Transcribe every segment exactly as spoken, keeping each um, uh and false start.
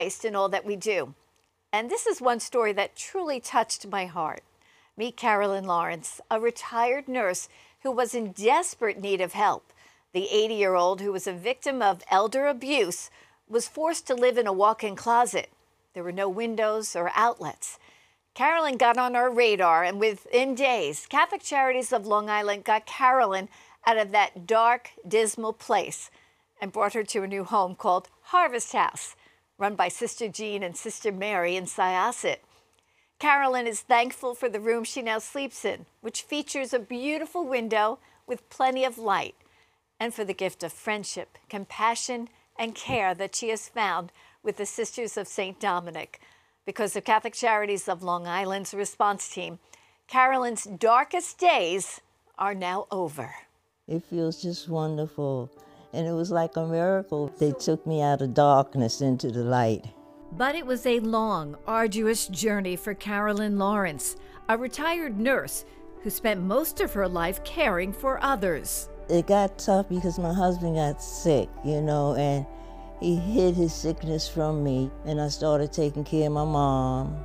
In all that we do. And this is one story that truly touched my heart. Meet Carolyn Lawrence, a retired nurse who was in desperate need of help. The eighty-year-old who was a victim of elder abuse was forced to live in a walk-in closet. There were no windows or outlets. Carolyn got on our radar, and within days, Catholic Charities of Long Island got Carolyn out of that dark, dismal place and brought her to a new home called Harvest House, run by Sister Jean and Sister Mary in Syosset. Carolyn is thankful for the room she now sleeps in, which features a beautiful window with plenty of light, and for the gift of friendship, compassion, and care that she has found with the Sisters of Saint Dominic. Because of Catholic Charities of Long Island's response team, Carolyn's darkest days are now over. It feels just wonderful. And it was like a miracle. They took me out of darkness into the light. But it was a long, arduous journey for Carolyn Lawrence, a retired nurse who spent most of her life caring for others. It got tough because my husband got sick, you know, and he hid his sickness from me. And I started taking care of my mom.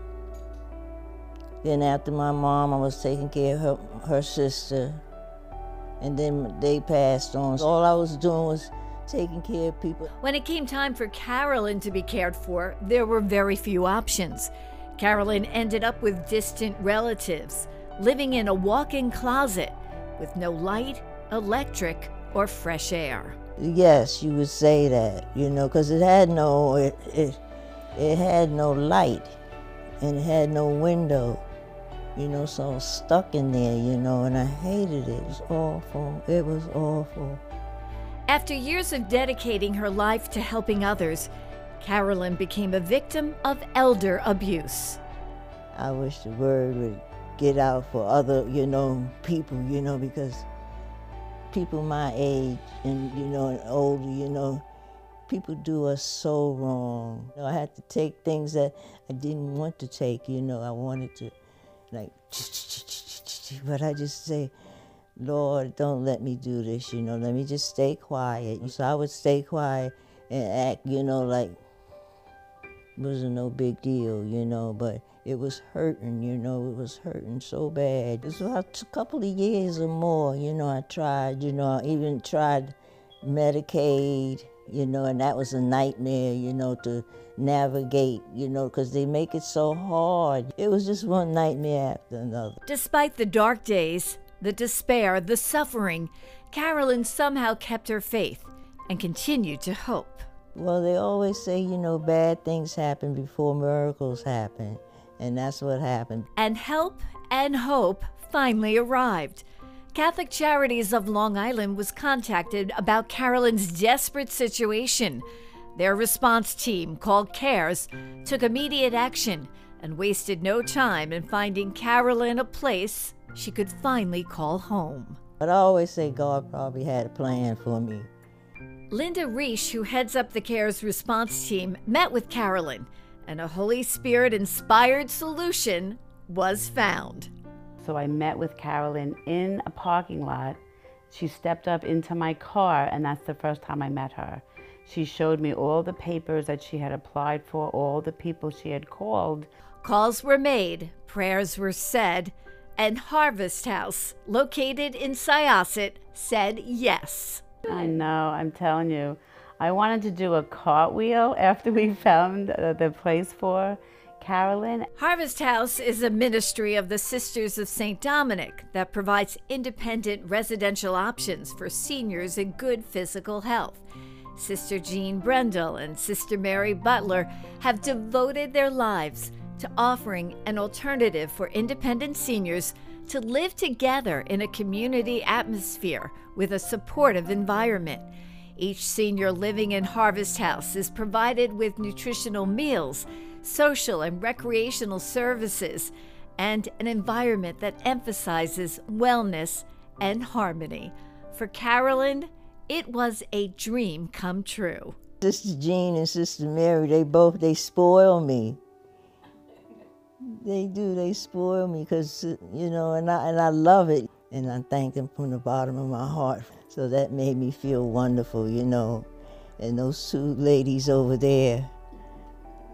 Then after my mom, I was taking care of her, her sister. And then they passed on. All I was doing was taking care of people. When it came time for Carolyn to be cared for, there were very few options. Carolyn ended up with distant relatives, living in a walk-in closet with no light, electric, or fresh air. Yes, you would say that, you know, because it had no, it, it, it had no light, and it had no window. You know, so I was stuck in there, you know, and I hated it. It was awful. It was awful. After years of dedicating her life to helping others, Carolyn became a victim of elder abuse. I wish the word would get out for other, you know, people, you know, because people my age and, you know, and older, you know, people do us so wrong. You know, I had to take things that I didn't want to take, you know, I wanted to, like, but I just say, Lord, don't let me do this, you know, let me just stay quiet. So I would stay quiet and act, you know, like it wasn't no big deal, you know, but it was hurting, you know, it was hurting so bad. It was about a couple of years or more, you know, I tried, you know, I even tried Medicaid, you know, and that was a nightmare, you know, to navigate, you know, because they make it so hard. It was just one nightmare after another. Despite the dark days, the despair, the suffering, Carolyn somehow kept her faith and continued to hope. Well, they always say, you know, bad things happen before miracles happen, and that's what happened. And help and hope finally arrived. Catholic Charities of Long Island was contacted about Carolyn's desperate situation. Their response team, called CARES, took immediate action and wasted no time in finding Carolyn a place she could finally call home. But I always say God probably had a plan for me. Linda Reish, who heads up the CARES response team, met with Carolyn, and a Holy Spirit-inspired solution was found. So I met with Carolyn in a parking lot. She stepped up into my car, and that's the first time I met her. She showed me all the papers that she had applied for, all the people she had called. Calls were made, prayers were said, and Harvest House, located in Syosset, said yes. I know, I'm telling you. I wanted to do a cartwheel after we found uh, the place for Carolyn. Harvest House is a ministry of the Sisters of Saint Dominic that provides independent residential options for seniors in good physical health. Sister Jean Brendel and Sister Mary Butler have devoted their lives to offering an alternative for independent seniors to live together in a community atmosphere with a supportive environment. Each senior living in Harvest House is provided with nutritional meals, social and recreational services, and an environment that emphasizes wellness and harmony. For Carolyn, it was a dream come true. Sister Jean and Sister Mary, they both, they spoil me. They do, they spoil me because, you know, and I, and I love it. And I thank them from the bottom of my heart. So that made me feel wonderful, you know. And those two ladies over there,